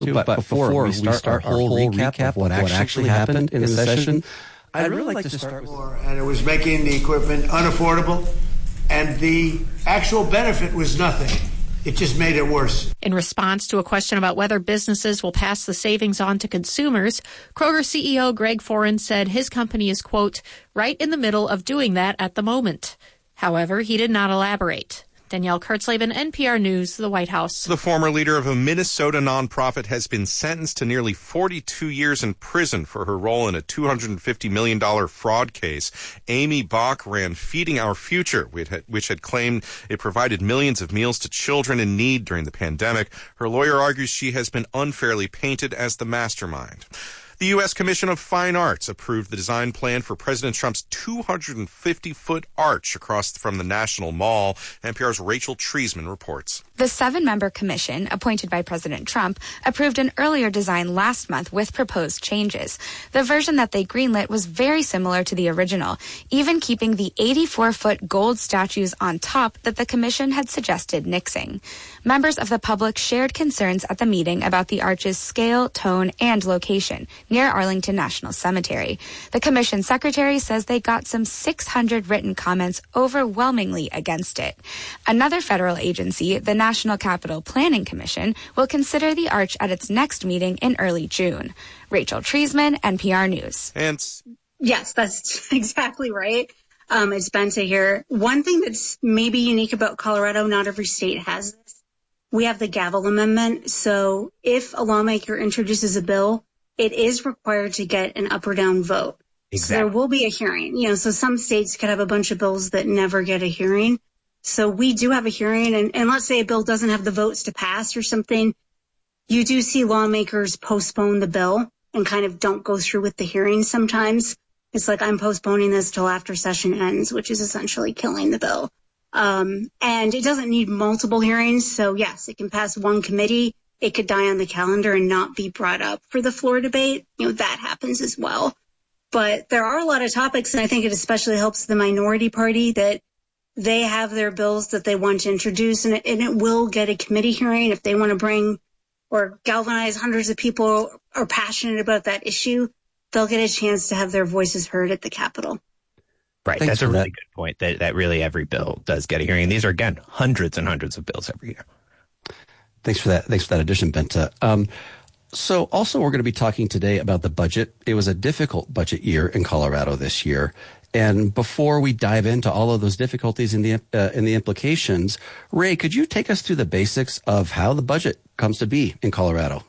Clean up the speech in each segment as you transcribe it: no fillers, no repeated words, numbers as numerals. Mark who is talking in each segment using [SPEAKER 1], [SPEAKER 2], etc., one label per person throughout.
[SPEAKER 1] But before we start our whole recap of what actually happened in the session, I'd really like to start with...
[SPEAKER 2] And it was making the equipment unaffordable, and the actual benefit was nothing. It just made it worse.
[SPEAKER 3] In response to a question about whether businesses will pass the savings on to consumers, Kroger CEO Greg Foran said his company is, quote, right in the middle of doing that at the moment. However, he did not elaborate. Danielle Kurtzleben, NPR News, the White House.
[SPEAKER 4] The former leader of a Minnesota nonprofit has been sentenced to nearly 42 years in prison for her role in a $250 million fraud case. Amy Bach ran Feeding Our Future, which had claimed it provided millions of meals to children in need during the pandemic. Her lawyer argues she has been unfairly painted as the mastermind. The U.S. Commission of Fine Arts approved the design plan for President Trump's 250-foot arch across from the National Mall. NPR's Rachel Treisman reports.
[SPEAKER 5] The 7-member commission, appointed by President Trump, approved an earlier design last month with proposed changes. The version that they greenlit was very similar to the original, even keeping the 84-foot gold statues on top that the commission had suggested nixing. Members of the public shared concerns at the meeting about the arch's scale, tone, and location near Arlington National Cemetery. The commission secretary says they got some 600 written comments overwhelmingly against it. Another federal agency, the National Capital Planning Commission, will consider the arch at its next meeting in early June. Rachel Treisman, NPR News.
[SPEAKER 6] Yes, that's exactly right. It's Benta here. One thing that's maybe unique about Colorado, not every state has this. We have the gavel amendment. So if a lawmaker introduces a bill, it is required to get an up or down vote. Exactly. So there will be a hearing. So some states could have a bunch of bills that never get a hearing. So we do have a hearing. And let's say a bill doesn't have the votes to pass or something. You do see lawmakers postpone the bill and kind of don't go through with the hearing sometimes. It's like, I'm postponing this till after session ends, which is essentially killing the bill. And it doesn't need multiple hearings. So yes, it can pass one committee. It could die on the calendar and not be brought up for the floor debate. That happens as well. But there are a lot of topics, and I think it especially helps the minority party that they have their bills that they want to introduce, and it will get a committee hearing if they want to bring or galvanize hundreds of people are passionate about that issue. They'll get a chance to have their voices heard at the Capitol.
[SPEAKER 7] Right.
[SPEAKER 1] Thanks
[SPEAKER 7] That's a really good point, that really every bill does get a hearing. These are, again, hundreds and hundreds of bills every year.
[SPEAKER 1] Thanks for that. Thanks for that addition, Benta. So also we're going to be talking today about the budget. It was a difficult budget year in Colorado this year. And before we dive into all of those difficulties in the implications, Ray, could you take us through the basics of how the budget comes to be in Colorado?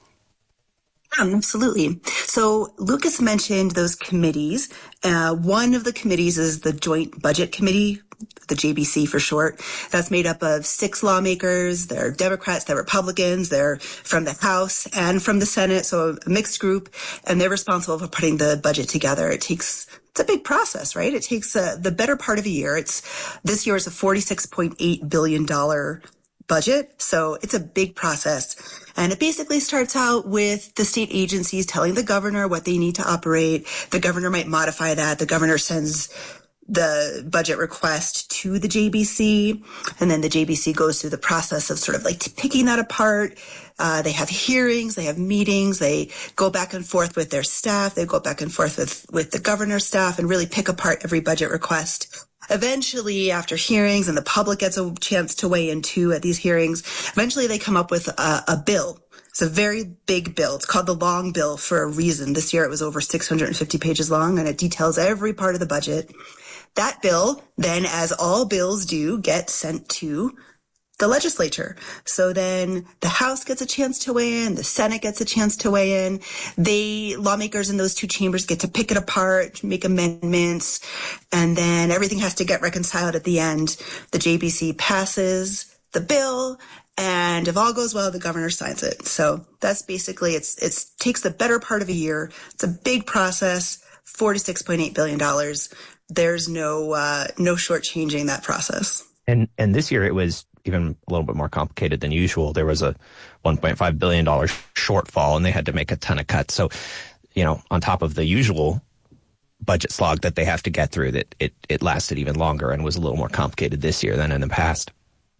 [SPEAKER 8] Absolutely. So Lucas mentioned those committees. One of the committees is the Joint Budget Committee, the JBC for short. That's made up of 6 lawmakers. They're Democrats, they're Republicans, they're from the House and from the Senate, so a mixed group, and they're responsible for putting the budget together. It's a big process, right? It takes the better part of a year. This year is a $46.8 billion budget, so it's a big process. And it basically starts out with the state agencies telling the governor what they need to operate. The governor might modify that. The governor sends the budget request to the JBC, and then the JBC goes through the process of sort of like picking that apart. They have hearings, they have meetings, they go back and forth with their staff, they go back and forth with the governor's staff and really pick apart every budget request. Eventually, after hearings, and the public gets a chance to weigh in too at these hearings, eventually they come up with a bill. It's a very big bill. It's called the long bill for a reason. This year it was over 650 pages long, and it details every part of the budget. That bill then, as all bills do, gets sent to the legislature. So then the House gets a chance to weigh in, the Senate gets a chance to weigh in. Lawmakers in those 2 chambers get to pick it apart, make amendments, and then everything has to get reconciled at the end. The JBC passes the bill, and if all goes well, the governor signs it. So that's basically, it takes the better part of a year. It's a big process, $4 to $6.8 billion. There's no shortchanging that process.
[SPEAKER 7] And this year it was even a little bit more complicated than usual. There was a $1.5 billion shortfall, and they had to make a ton of cuts. So, on top of the usual budget slog that they have to get through, that it lasted even longer and was a little more complicated this year than in the past.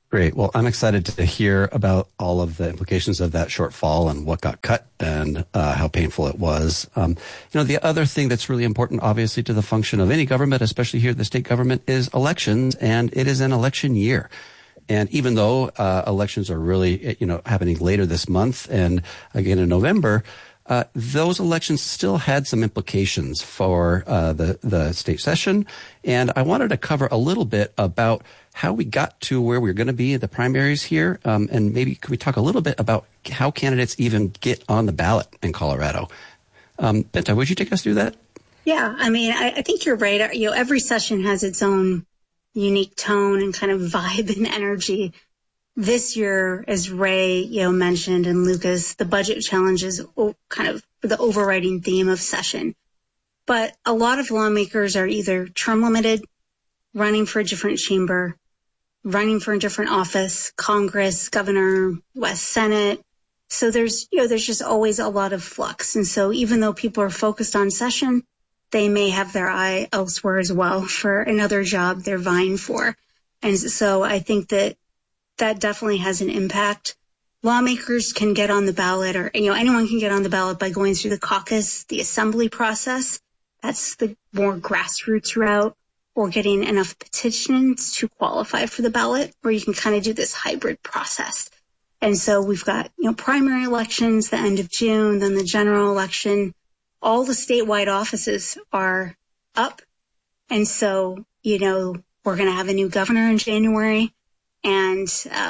[SPEAKER 1] Great. Well, I'm excited to hear about all of the implications of that shortfall and what got cut and how painful it was. The other thing that's really important, obviously, to the function of any government, especially here at the state government, is elections, and it is an election year. And even though elections are really, happening later this month and again in November, those elections still had some implications for the state session. And I wanted to cover a little bit about how we got to where we're going to be at the primaries here. And maybe could we talk a little bit about how candidates even get on the ballot in Colorado? Bente, would you take us through that?
[SPEAKER 6] Yeah, I think you're right. Every session has its own unique tone and kind of vibe and energy. This year, as Ray, mentioned, and Lucas, the budget challenge is kind of the overriding theme of session. But a lot of lawmakers are either term limited, running for a different chamber, running for a different office, Congress, governor, West Senate. So there's just always a lot of flux. And so even though people are focused on session, they may have their eye elsewhere as well for another job they're vying for. And so I think that definitely has an impact. Lawmakers can get on the ballot, or anyone can get on the ballot by going through the caucus, the assembly process. That's the more grassroots route, or getting enough petitions to qualify for the ballot, or you can kind of do this hybrid process. And so we've got, primary elections, the end of June, then the general election. All the statewide offices are up. And so, we're going to have a new governor in January, and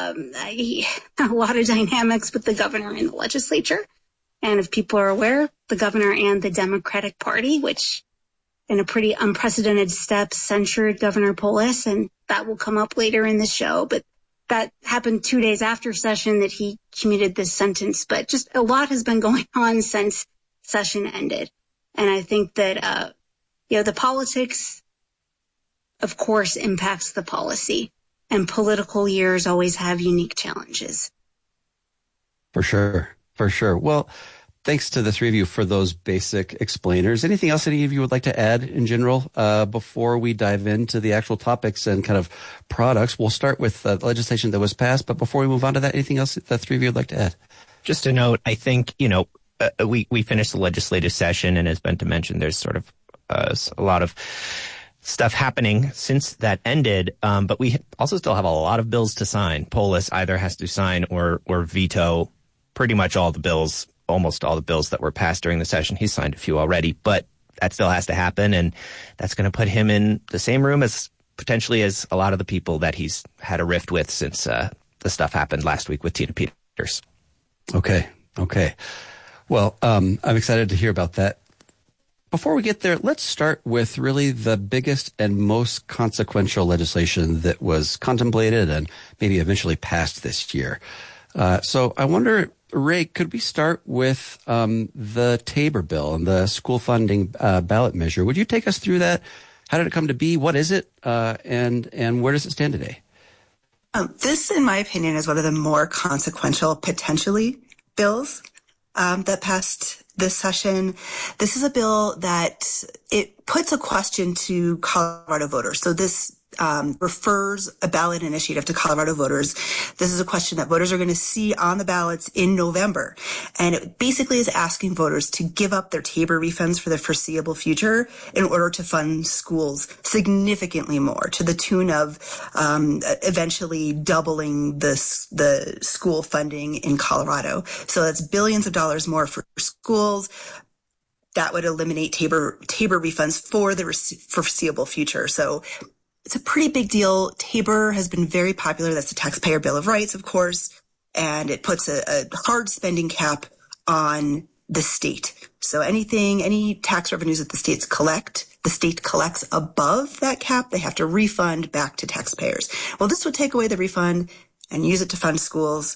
[SPEAKER 6] a lot of dynamics with the governor and the legislature. And if people are aware, the governor and the Democratic Party, which in a pretty unprecedented step censured Governor Polis, and that will come up later in the show. But that happened 2 days after session that he commuted this sentence. But just a lot has been going on since session ended. And I think that, the politics, of course, impacts the policy. And political years always have unique challenges.
[SPEAKER 1] For sure. Well, thanks to the three of you for those basic explainers. Anything else any of you would like to add in general before we dive into the actual topics and kind of products? We'll start with legislation that was passed, but before we move on to that, anything else the three of you would like to add?
[SPEAKER 7] Just a note, I think, we finished the legislative session, and as Bente mentioned, there's sort of a lot of stuff happening since that ended, but we also still have a lot of bills to sign. Polis either has to sign or veto pretty much all the bills, almost all the bills that were passed during the session. He's signed a few already, but that still has to happen, and that's going to put him in the same room as potentially as a lot of the people that he's had a rift with since the stuff happened last week with Tina Peters.
[SPEAKER 1] Okay. Well, I'm excited to hear about that. Before we get there, let's start with really the biggest and most consequential legislation that was contemplated and maybe eventually passed this year. So I wonder, Ray, could we start with the Tabor bill and the school funding ballot measure? Would you take us through that? How did it come to be? What is it? And where does it stand today?
[SPEAKER 8] This, in my opinion, is one of the more consequential, potentially, bills that passed this session. This is a bill that it puts a question to Colorado voters. So this refers a ballot initiative to Colorado voters. This is a question that voters are going to see on the ballots in November. And it basically is asking voters to give up their Tabor refunds for the foreseeable future in order to fund schools significantly more, to the tune of eventually doubling the school funding in Colorado. So that's billions of dollars more for schools. That would eliminate Tabor refunds for the foreseeable future. So it's a pretty big deal. Tabor has been very popular. That's the Taxpayer Bill of Rights, of course, and it puts a hard spending cap on the state. So any tax revenues that the state collects above that cap, they have to refund back to taxpayers. Well, this would take away the refund and use it to fund schools.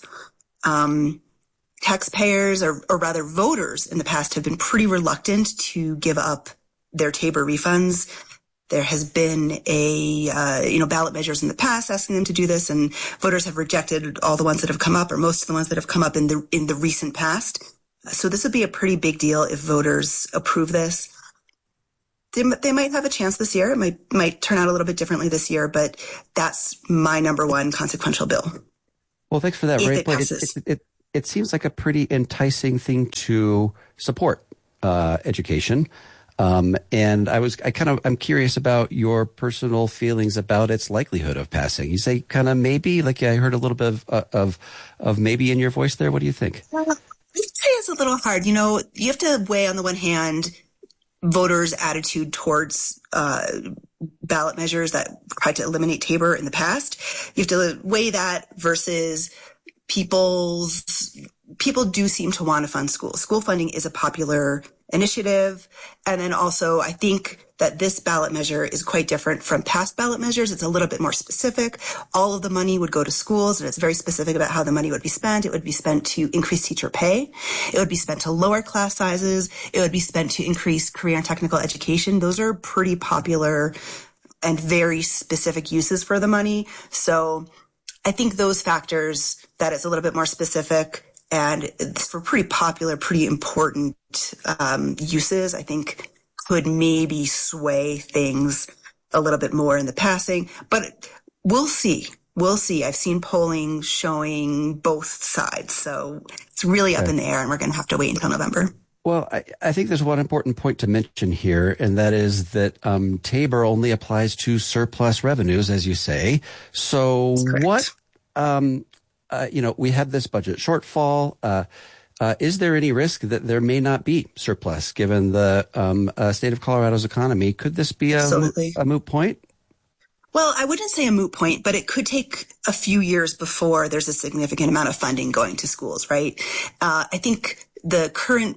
[SPEAKER 8] Taxpayers, or rather voters in the past, have been pretty reluctant to give up their Tabor refunds. There has been ballot measures in the past asking them to do this, and voters have rejected all the ones that have come up, or most of the ones that have come up in the recent past. So this would be a pretty big deal if voters approve this. they might have a chance this year. It might turn out a little bit differently this year, but that's my number one consequential bill.
[SPEAKER 1] Well, thanks for that, Ray. It seems like a pretty enticing thing to support education. And I'm curious about your personal feelings about its likelihood of passing. You say kind of maybe, like I heard a little bit of maybe in your voice there. What do you think?
[SPEAKER 8] I'd say it's a little hard. You have to weigh on the one hand voters' attitude towards ballot measures that tried to eliminate Tabor in the past. You have to weigh that versus people do seem to want to fund schools. School funding is a popular initiative. And then also, I think that this ballot measure is quite different from past ballot measures. It's a little bit more specific. All of the money would go to schools, and it's very specific about how the money would be spent. It would be spent to increase teacher pay. It would be spent to lower class sizes. It would be spent to increase career and technical education. Those are pretty popular and very specific uses for the money. So I think those factors, that it's a little bit more specific and for pretty popular, pretty important uses, I think could maybe sway things a little bit more in the passing. But we'll see. We'll see. I've seen polling showing both sides. So it's really up in the air, and we're going to have to wait until November.
[SPEAKER 1] Well, I think there's one important point to mention here, and that is that Tabor only applies to surplus revenues, as you say. So what, we have this budget shortfall. Is there any risk that there may not be surplus given the state of Colorado's economy? Could this be a moot point?
[SPEAKER 8] Well, I wouldn't say a moot point, but it could take a few years before there's a significant amount of funding going to schools, right? I think the current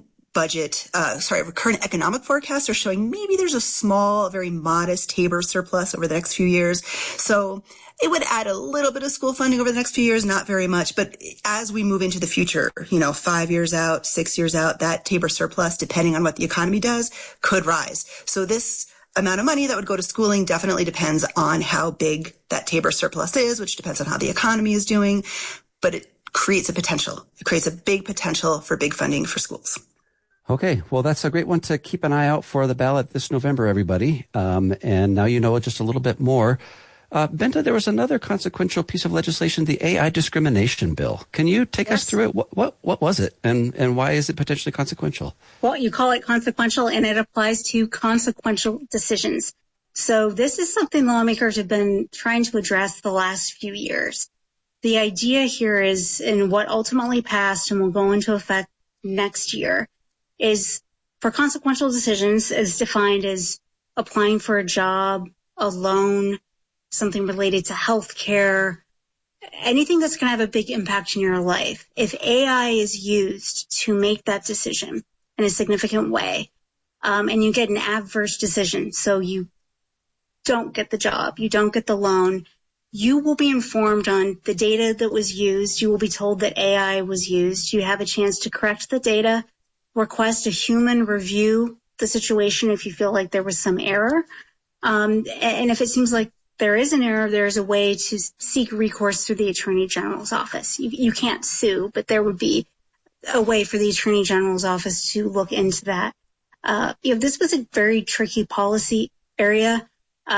[SPEAKER 8] current economic forecasts are showing maybe there's a small, very modest Tabor surplus over the next few years. So it would add a little bit of school funding over the next few years, not very much. But as we move into the future, 5 years out, 6 years out, that Tabor surplus, depending on what the economy does, could rise. So this amount of money that would go to schooling definitely depends on how big that Tabor surplus is, which depends on how the economy is doing. But it creates a potential. It creates a big potential for big funding for schools.
[SPEAKER 1] Okay, well, that's a great one to keep an eye out for the ballot this November, everybody. And now you know just a little bit more. Bente, there was another consequential piece of legislation, the AI discrimination bill. Can you take us through it? What was it, and why is it potentially consequential?
[SPEAKER 6] Well, you call it consequential, and it applies to consequential decisions. So this is something lawmakers have been trying to address the last few years. The idea here is, and what ultimately passed and will go into effect next year, is for consequential decisions as defined as applying for a job, a loan, something related to health care, anything that's going to have a big impact in your life. If AI is used to make that decision in a significant way, and you get an adverse decision, so you don't get the job, you don't get the loan, you will be informed on the data that was used. You will be told that AI was used. You have a chance to correct the data, request a human review the situation if you feel like there was some error. And if it seems like there is an error, there's a way to seek recourse through the Attorney General's office. You can't sue, but there would be a way for the Attorney General's office to look into that. This was a very tricky policy area.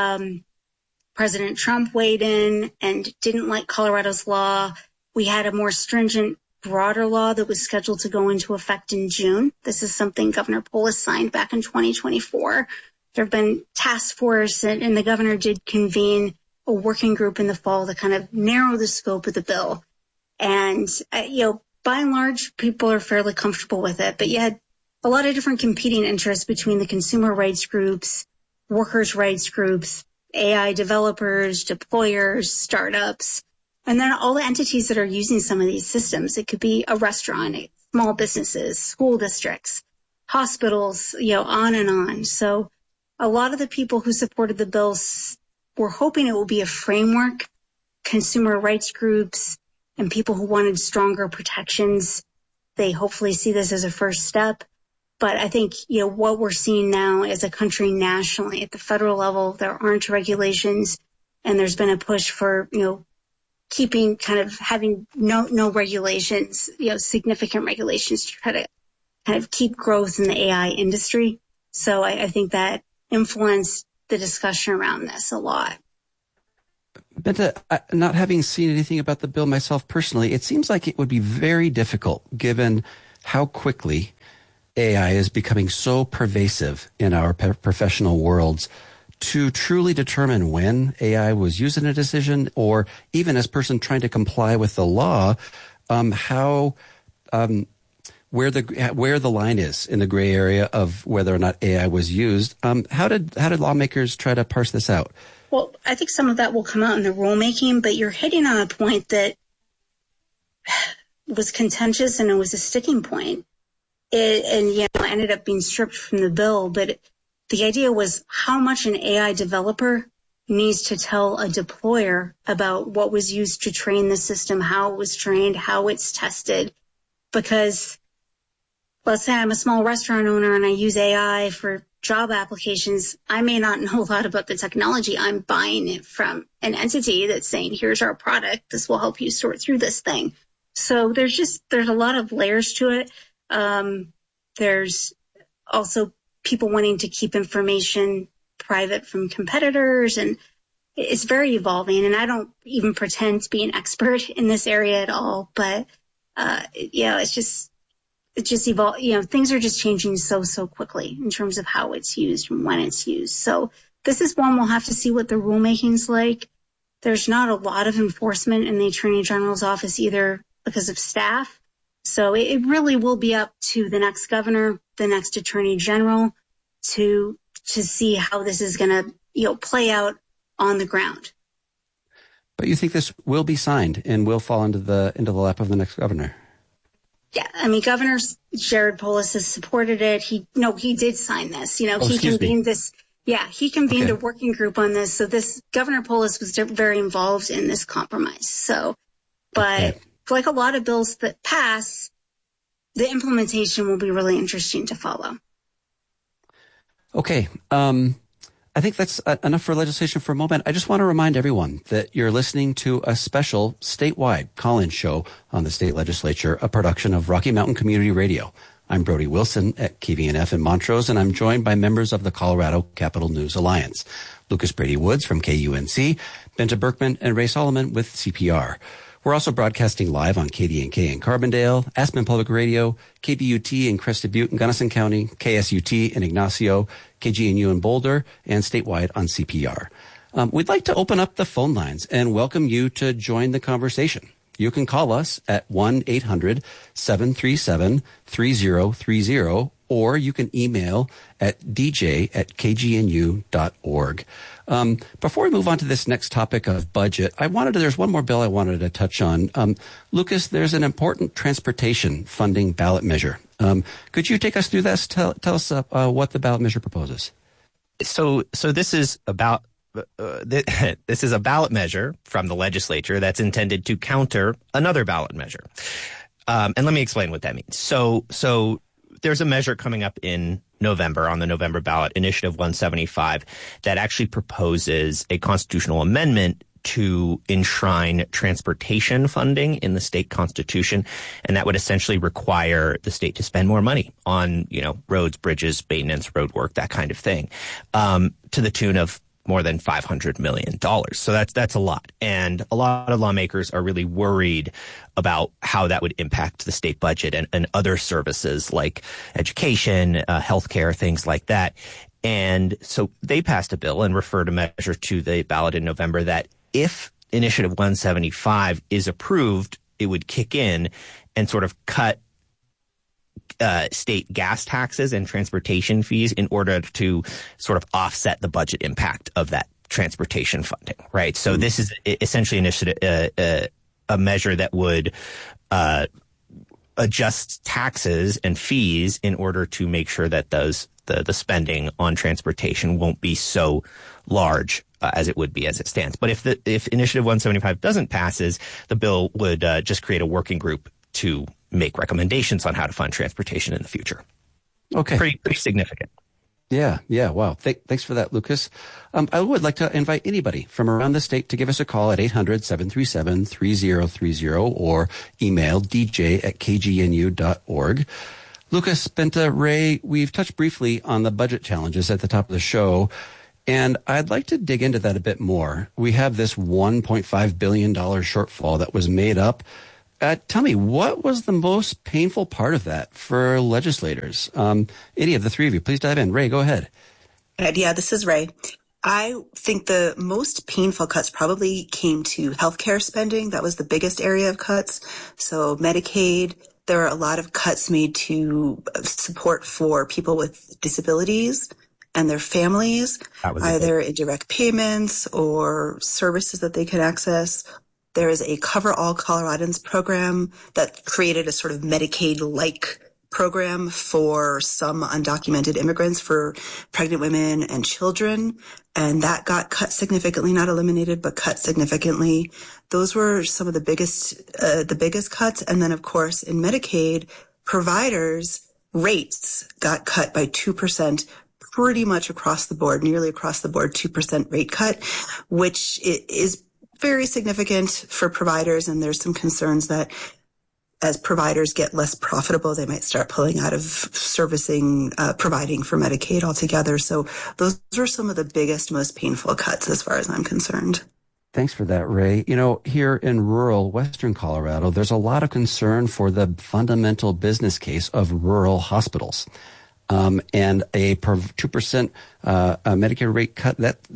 [SPEAKER 6] President Trump weighed in and didn't like Colorado's law. We had a more stringent, broader law that was scheduled to go into effect in June. This is something Governor Polis signed back in 2024. There have been task force, and the governor did convene a working group in the fall to kind of narrow the scope of the bill. And, by and large, people are fairly comfortable with it. But you had a lot of different competing interests between the consumer rights groups, workers' rights groups, AI developers, deployers, startups, and then all the entities that are using some of these systems. It could be a restaurant, small businesses, school districts, hospitals, on and on. So a lot of the people who supported the bills were hoping it will be a framework. Consumer rights groups and people who wanted stronger protections, they hopefully see this as a first step. But I think, what we're seeing now as a country nationally at the federal level, there aren't regulations, and there's been a push for, keeping kind of having no regulations, significant regulations to try to kind of keep growth in the AI industry. So I think that influenced the discussion around this a lot.
[SPEAKER 1] Bente, not having seen anything about the bill myself personally, it seems like it would be very difficult given how quickly AI is becoming so pervasive in our professional worlds to truly determine when AI was used in a decision, or even as a person trying to comply with the law, where the line is in the gray area of whether or not AI was used. How did lawmakers try to parse this out?
[SPEAKER 6] Well, I think some of that will come out in the rulemaking, but you're hitting on a point that was contentious and it was a sticking point. It ended up being stripped from the bill, but the idea was how much an AI developer needs to tell a deployer about what was used to train the system, how it was trained, how it's tested. Because let's say I'm a small restaurant owner and I use AI for job applications. I may not know a lot about the technology. I'm buying it from an entity that's saying, here's our product. This will help you sort through this thing. So there's a lot of layers to it. There's also people wanting to keep information private from competitors, and it's very evolving. And I don't even pretend to be an expert in this area at all, but it's just evolved. Things are just changing so quickly in terms of how it's used and when it's used. So this is one we'll have to see what the rulemaking's like. There's not a lot of enforcement in the Attorney General's office either because of staff. So it really will be up to the next governor, the next Attorney General to see how this is going to play out on the ground.
[SPEAKER 1] But you think this will be signed and will fall into the lap of the next governor?
[SPEAKER 6] Yeah, I mean, Governor Jared Polis has supported it. He did sign this. He convened this. Yeah, he convened a working group on this. So Governor Polis was very involved in this compromise. So, but like a lot of bills that pass, the implementation will be really interesting to follow.
[SPEAKER 1] Okay. I think that's enough for legislation for a moment. I just want to remind everyone that you're listening to a special statewide call-in show on the state legislature, a production of Rocky Mountain Community Radio. I'm Brody Wilson at KVNF in Montrose, and I'm joined by members of the Colorado Capital News Alliance, Lucas Brady Woods from KUNC, Bente Berkman, and Ray Solomon with CPR. We're also broadcasting live on KDNK in Carbondale, Aspen Public Radio, KBUT in Crested Butte and Gunnison County, KSUT in Ignacio, KGNU in Boulder, and statewide on CPR. We'd like to open up the phone lines and welcome you to join the conversation. You can call us at 1-800-737-3030, or you can email at dj@kgnu.org. Before we move on to this next topic of budget, there's one more bill I wanted to touch on. Lucas, there's an important transportation funding ballot measure. Could you take us through this? Tell us what the ballot measure proposes.
[SPEAKER 7] So this is about this is a ballot measure from the legislature that's intended to counter another ballot measure. And let me explain what that means. So there's a measure coming up in November on the November ballot, Initiative 175, that actually proposes a constitutional amendment to enshrine transportation funding in the state constitution. And that would essentially require the state to spend more money on, roads, bridges, maintenance, road work, that kind of thing, to the tune of more than $500 million. So that's a lot. And a lot of lawmakers are really worried about how that would impact the state budget and other services like education, healthcare, things like that. And so they passed a bill and referred a measure to the ballot in November that if Initiative 175 is approved, it would kick in and sort of cut state gas taxes and transportation fees in order to sort of offset the budget impact of that transportation funding, right? So this is essentially a measure that would adjust taxes and fees in order to make sure that the spending on transportation won't be so large as it would be as it stands. But if Initiative 175 doesn't pass, the bill would just create a working group to make recommendations on how to fund transportation in the future.
[SPEAKER 1] Okay.
[SPEAKER 7] Pretty significant.
[SPEAKER 1] Yeah. Wow. Thanks for that, Lucas. I would like to invite anybody from around the state to give us a call at 800-737-3030 or email dj@kgnu.org. Lucas, Bente, Ray, we've touched briefly on the budget challenges at the top of the show, and I'd like to dig into that a bit more. We have this $1.5 billion shortfall that was made up. Tell me, what was the most painful part of that for legislators? Any of the three of you, please dive in. Ray, go ahead.
[SPEAKER 8] Yeah, this is Ray. I think the most painful cuts probably came to healthcare spending. That was the biggest area of cuts. So Medicaid, there were a lot of cuts made to support for people with disabilities and their families, either in direct payments or services that they could access. There is a Cover All Coloradans program that created a sort of Medicaid-like program for some undocumented immigrants, for pregnant women and children. And that got cut significantly, not eliminated, but cut significantly. Those were some of the biggest cuts. And then, of course, in Medicaid, providers' rates got cut by 2%, pretty much across the board, nearly across the board, 2% rate cut, which is very significant for providers. And there's some concerns that as providers get less profitable, they might start pulling out of providing for Medicaid altogether. So those are some of the biggest, most painful cuts as far as I'm concerned.
[SPEAKER 1] Thanks for that, Ray. You know, here in rural Western Colorado, there's a lot of concern for the fundamental business case of rural hospitals. And a 2% Medicare rate cut,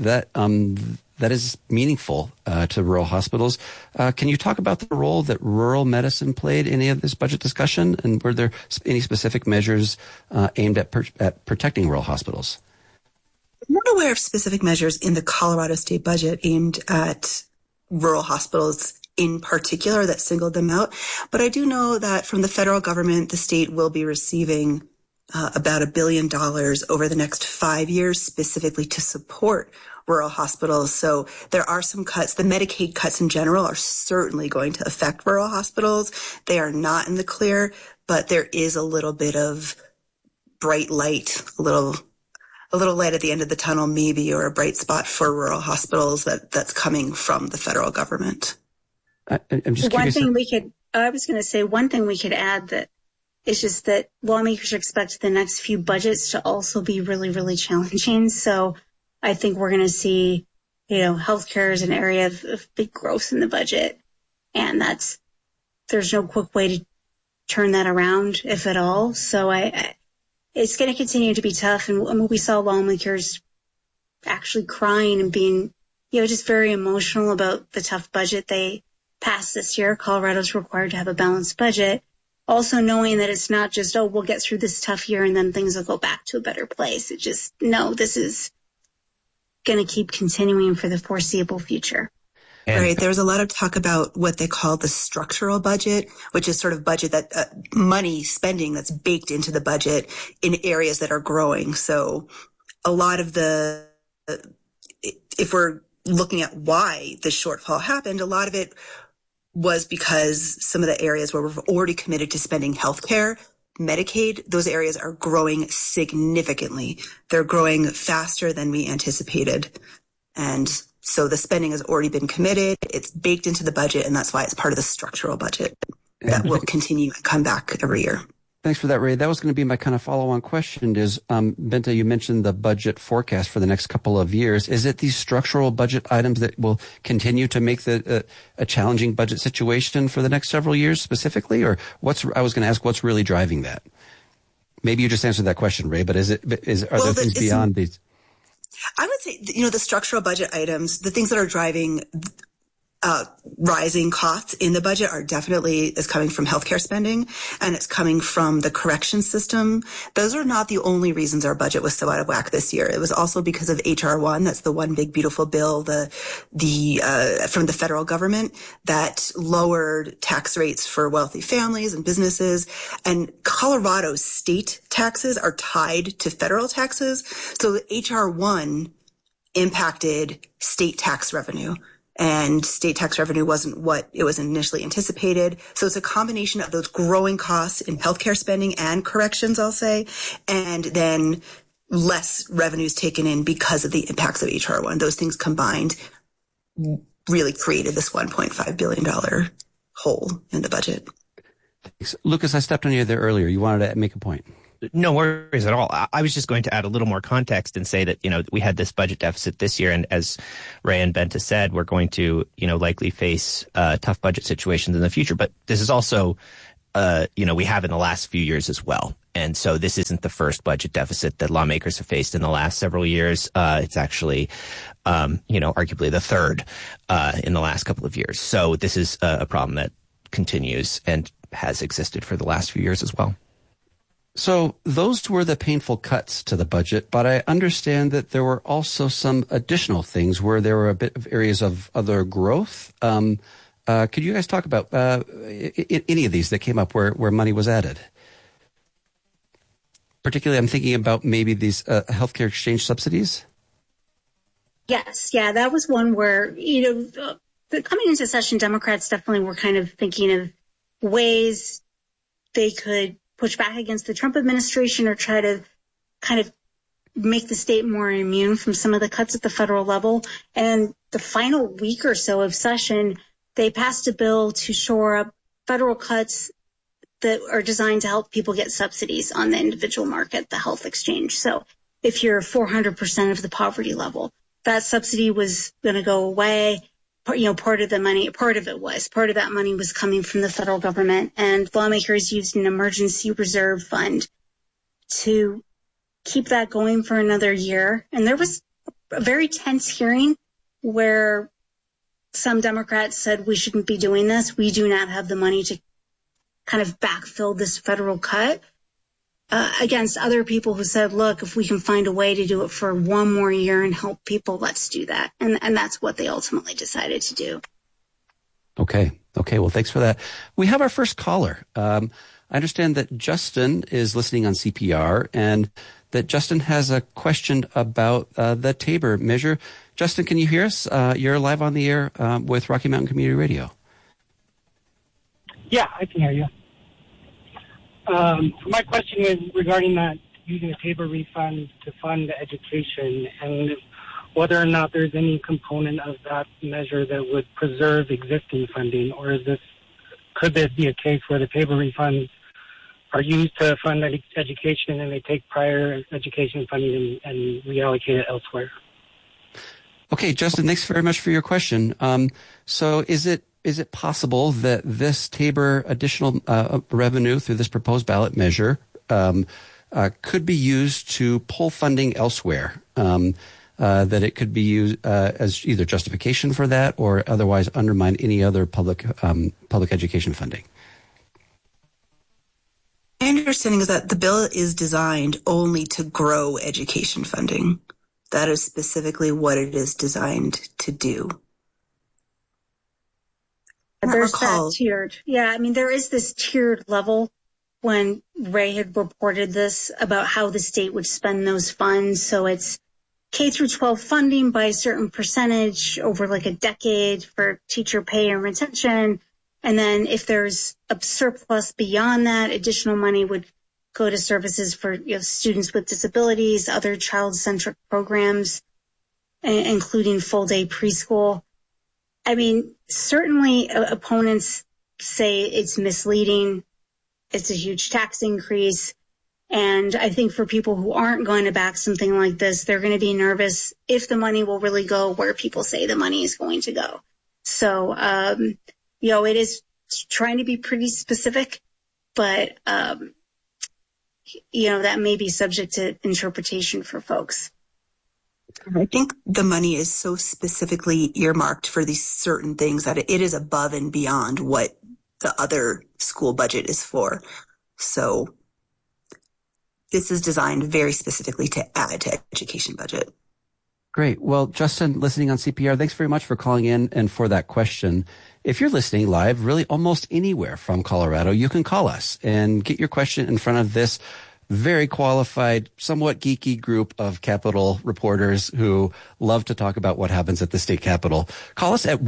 [SPEAKER 1] that is meaningful to rural hospitals. Can you talk about the role that rural medicine played in any of this budget discussion? And were there any specific measures aimed at protecting rural hospitals?
[SPEAKER 8] I'm not aware of specific measures in the Colorado state budget aimed at rural hospitals in particular that singled them out. But I do know that from the federal government, the state will be receiving about $1 billion over the next 5 years specifically to support rural hospitals. So there are some cuts. The Medicaid cuts in general are certainly going to affect rural hospitals. They are not in the clear, but there is a little bit of bright light, a little light at the end of the tunnel maybe, or a bright spot for rural hospitals that's coming from the federal government.
[SPEAKER 1] I'm just
[SPEAKER 6] curious. I was going to say one thing we could add that it's just that lawmakers expect the next few budgets to also be really, really challenging. So I think we're going to see, healthcare is an area of big growth in the budget. And there's no quick way to turn that around, if at all. So it's going to continue to be tough. And we saw lawmakers actually crying and being, just very emotional about the tough budget they passed this year. Colorado's required to have a balanced budget. Also knowing that it's not just, we'll get through this tough year and then things will go back to a better place. It just, no, this is going to keep continuing for the foreseeable future.
[SPEAKER 8] Right. There's a lot of talk about what they call the structural budget, which is sort of budget that money spending that's baked into the budget in areas that are growing. So a lot of if we're looking at why the shortfall happened, a lot of it was because some of the areas where we've already committed to spending healthcare, Medicaid, those areas are growing significantly. They're growing faster than we anticipated. And so the spending has already been committed. It's baked into the budget, and that's why it's part of the structural budget that will continue and come back every year.
[SPEAKER 1] Thanks for that, Ray. That was going to be my kind of follow-on question is, Bente, you mentioned the budget forecast for the next couple of years. Is it these structural budget items that will continue to make a challenging budget situation for the next several years specifically? Or I was going to ask what's really driving that? Maybe you just answered that question, Ray, but are there things beyond these?
[SPEAKER 8] I would say, the structural budget items, the things that are driving rising costs in the budget is coming from healthcare spending, and it's coming from the correction system. Those are not the only reasons our budget was so out of whack this year. It was also because of H.R. 1. That's the one big beautiful bill, from the federal government that lowered tax rates for wealthy families and businesses. And Colorado's state taxes are tied to federal taxes. So H.R. 1 impacted state tax revenue. And state tax revenue wasn't what it was initially anticipated. So it's a combination of those growing costs in healthcare spending and corrections, I'll say, and then less revenues taken in because of the impacts of H.R. 1. Those things combined really created this $1.5 billion hole in the budget.
[SPEAKER 1] Thanks. Lucas, I stepped on you there earlier. You wanted to make a point.
[SPEAKER 7] No worries at all. I was just going to add a little more context and say that, we had this budget deficit this year. And as Ray and Benta said, we're going to, likely face tough budget situations in the future. But this is also, we have in the last few years as well. And so this isn't the first budget deficit that lawmakers have faced in the last several years. It's actually, arguably the third in the last couple of years. So this is a problem that continues and has existed for the last few years as well.
[SPEAKER 1] So those were the painful cuts to the budget, but I understand that there were also some additional things where there were a bit of areas of other growth. Could you guys talk about any of these that came up where money was added? Particularly, I'm thinking about maybe these healthcare exchange subsidies.
[SPEAKER 6] Yes, yeah, that was one where, coming into session, Democrats definitely were kind of thinking of ways they could push back against the Trump administration or try to kind of make the state more immune from some of the cuts at the federal level. And the final week or so of session, they passed a bill to shore up federal cuts that are designed to help people get subsidies on the individual market, the health exchange. So if you're 400% of the poverty level, that subsidy was going to go away. Part of that money was coming from the federal government, and lawmakers used an emergency reserve fund to keep that going for another year. And there was a very tense hearing where some Democrats said we shouldn't be doing this. We do not have the money to kind of backfill this federal cut, against other people who said, look, if we can find a way to do it for one more year and help people, let's do that. And that's what they ultimately decided to do.
[SPEAKER 1] Okay. Well, thanks for that. We have our first caller. I understand that Justin is listening on CPR and that Justin has a question about the Tabor measure. Justin, can you hear us? You're live on the air with Rocky Mountain Community Radio.
[SPEAKER 9] Yeah, I can hear you. My question is regarding that using the Tabor refund to fund education and whether or not there's any component of that measure that would preserve existing funding, or could this be a case where the Tabor refunds are used to fund education and they take prior education funding and reallocate it elsewhere?
[SPEAKER 1] Okay, Justin, thanks very much for your question. So is it possible that this Tabor additional revenue through this proposed ballot measure could be used to pull funding elsewhere? That it could be used as either justification for that or otherwise undermine any other public education funding?
[SPEAKER 8] My understanding is that the bill is designed only to grow education funding. That is specifically what it is designed to do.
[SPEAKER 6] There's that tiered. Yeah, I mean, there is this tiered level when Ray had reported this about how the state would spend those funds. So it's K through 12 funding by a certain percentage over like a decade for teacher pay and retention. And then if there's a surplus beyond that, additional money would go to services for students with disabilities, other child-centric programs, including full-day preschool. I mean, certainly opponents say it's misleading. It's a huge tax increase. And I think for people who aren't going to back something like this, they're going to be nervous if the money will really go where people say the money is going to go. So, it is trying to be pretty specific, but, that may be subject to interpretation for folks.
[SPEAKER 8] I think the money is so specifically earmarked for these certain things that it is above and beyond what the other school budget is for. So this is designed very specifically to add to education budget.
[SPEAKER 1] Great. Well, Justin, listening on CPR, thanks very much for calling in and for that question. If you're listening live, really almost anywhere from Colorado, you can call us and get your question in front of this very qualified, somewhat geeky group of Capitol reporters who love to talk about what happens at the state Capitol. Call us at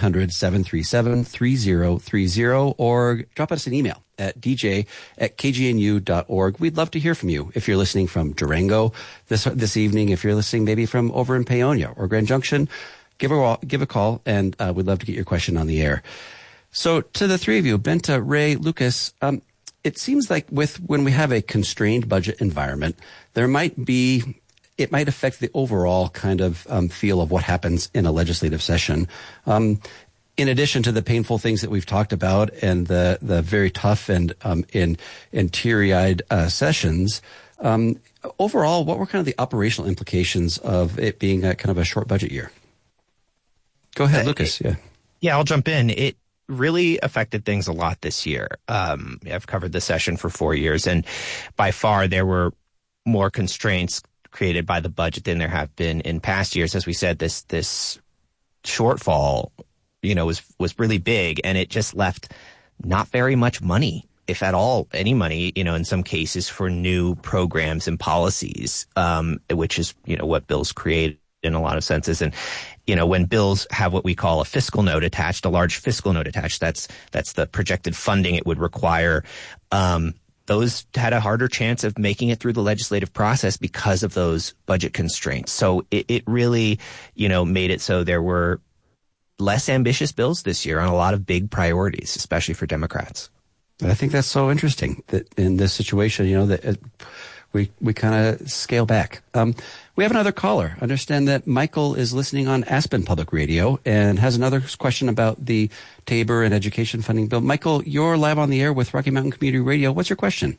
[SPEAKER 1] 1-800-737-3030 or drop us an email at dj@kgnu.org. We'd love to hear from you if you're listening from Durango this evening. If you're listening maybe from over in Paonia or Grand Junction, give a call, and we'd love to get your question on the air. So to the three of you, Bente, Ray, Lucas, it seems like when we have a constrained budget environment, it might affect the overall kind of feel of what happens in a legislative session. In addition to the painful things that we've talked about and the very tough and teary-eyed sessions, overall, what were kind of the operational implications of it being a kind of a short budget year? Go ahead, Lucas.
[SPEAKER 7] Yeah, I'll jump in. It really affected things a lot this year. I've covered the session for 4 years, and by far there were more constraints created by the budget than there have been in past years. As we said, this shortfall, was really big, and it just left not very much money, if at all, any money, in some cases for new programs and policies, which is, what bills create in a lot of senses. And, when bills have what we call a fiscal note attached, a large fiscal note attached, that's the projected funding it would require. Those had a harder chance of making it through the legislative process because of those budget constraints. So it really, made it so there were less ambitious bills this year on a lot of big priorities, especially for Democrats.
[SPEAKER 1] I think that's so interesting that in this situation, that we kind of scale back. We have another caller. I understand that Michael is listening on Aspen Public Radio and has another question about the Tabor and education funding bill. Michael, you're live on the air with Rocky Mountain Community Radio. What's your question?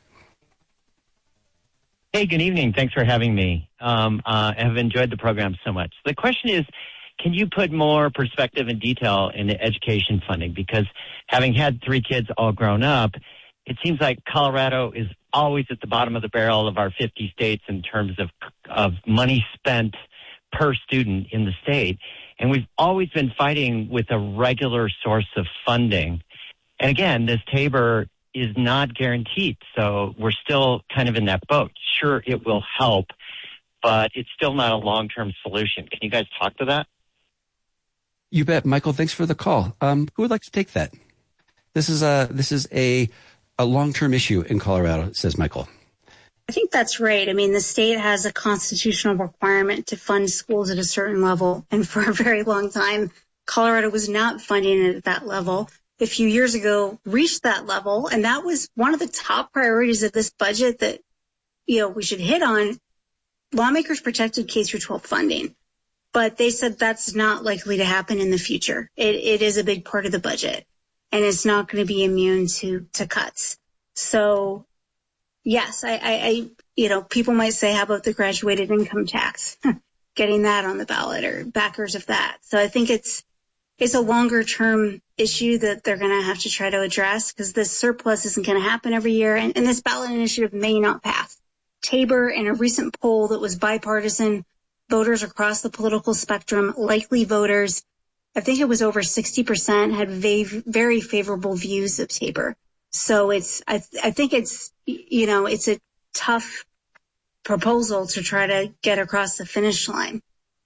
[SPEAKER 10] Hey, good evening. Thanks for having me. I have enjoyed the program so much. The question is, can you put more perspective and detail into education funding? Because having had 3 kids all grown up, it seems like Colorado is always at the bottom of the barrel of our 50 states in terms of money spent per student in the state. And we've always been fighting with a regular source of funding. And again, this Tabor is not guaranteed. So we're still kind of in that boat. Sure, it will help, but it's still not a long-term solution. Can you guys talk to that?
[SPEAKER 1] You bet, Michael. Thanks for the call. Who would like to take that? This is a long-term issue in Colorado, says Michael.
[SPEAKER 6] I think that's right. I mean, the state has a constitutional requirement to fund schools at a certain level. And for a very long time, Colorado was not funding it at that level. A few years ago, reached that level. And that was one of the top priorities of this budget that, we should hit on. Lawmakers protected K-12 funding. But they said that's not likely to happen in the future. It is a big part of the budget, and it's not going to be immune to cuts. So, yes, I people might say, how about the graduated income tax? Getting that on the ballot or backers of that. So I think it's a longer term issue that they're going to have to try to address because this surplus isn't going to happen every year, and this ballot initiative may not pass. Tabor, in a recent poll that was bipartisan, voters across the political spectrum, likely voters, I think it was over 60%, had very favorable views of Tabor. So I think it's a tough proposal to try to get across the finish line.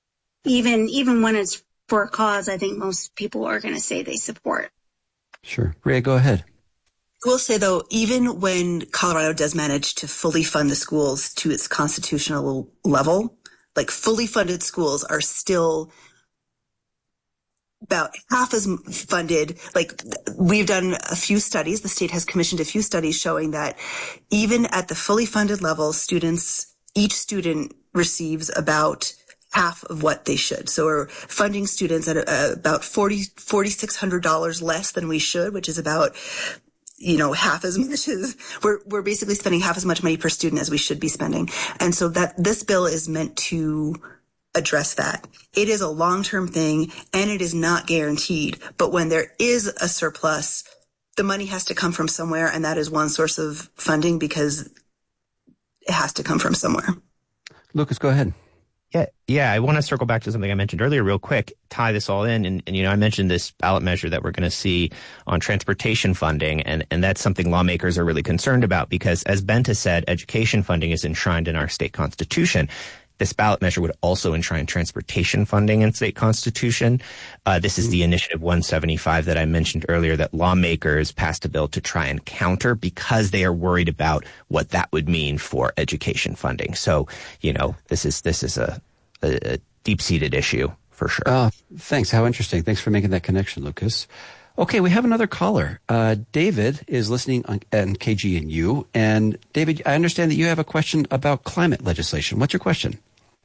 [SPEAKER 6] Even when it's for a cause, I think most people are going to say they support.
[SPEAKER 1] Sure. Ray, go ahead.
[SPEAKER 8] I will say, though, even when Colorado does manage to fully fund the schools to its constitutional level, like fully funded schools are still about half as funded. Like we've done a few studies, the state has commissioned a few studies showing that even at the fully funded level, each student receives about half of what they should. So we're funding students at about $4,600 less than we should, which is about half as much as we're basically spending half as much money per student as we should be spending. And so that this bill is meant to address that. It is a long-term thing and it is not guaranteed. But when there is a surplus, the money has to come from somewhere. And that is one source of funding because it has to come from somewhere.
[SPEAKER 1] Lucas, go ahead.
[SPEAKER 7] Yeah. I want to circle back to something I mentioned earlier real quick, tie this all in. And I mentioned this ballot measure that we're going to see on transportation funding. And that's something lawmakers are really concerned about because, as Bente said, education funding is enshrined in our state constitution. This ballot measure would also enshrine transportation funding in state constitution. This is the Initiative 175 that I mentioned earlier that lawmakers passed a bill to try and counter because they are worried about what that would mean for education funding. So, this is a deep-seated issue for sure.
[SPEAKER 1] Thanks. How interesting. Thanks for making that connection, Lucas. Okay, we have another caller. David is listening on KGNU. And David, I understand that you have a question about climate legislation. What's your question?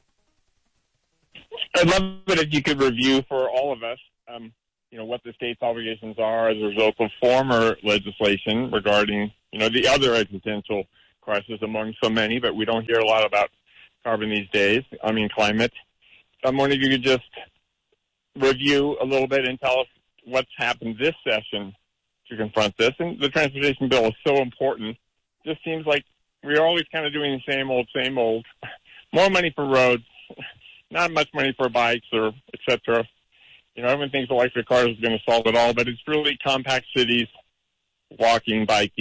[SPEAKER 11] I'd love it if you could review for all of us, what the state's obligations are as a result of former legislation regarding, the other existential crisis among so many, but we don't hear a lot about carbon these days. Climate. So I'm wondering if you could just review a little bit and tell us what's happened this session to confront this. And the transportation bill is so important. It just seems like we're always kind of doing the same old. More money for roads, not much money for bikes or et cetera. Everyone thinks electric cars is going to solve it all, but it's really compact cities, walking, biking.